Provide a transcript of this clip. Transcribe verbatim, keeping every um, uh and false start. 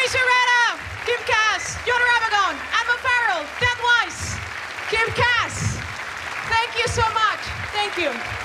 Mauricio Herrera, Kim Cass, Jonah Rabagon, Admiral Farrell, Dan Weiss, Kim Cass. Thank you so much. Thank you.